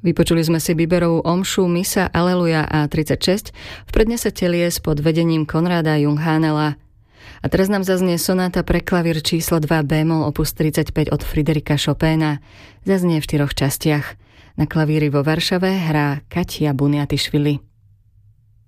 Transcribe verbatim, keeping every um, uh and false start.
Vypočuli sme si Bieberovú omšu Misa Aleluja A tridsaťšesť v prednese Telies pod vedením Konráda Junghánela. A teraz nám zaznie sonáta pre klavír číslo dva bémol opus tridsaťpäť od Friderika Chopina. Zaznie v štyroch častiach. Na klavíri vo Varšave hrá Katia Buniatišvili.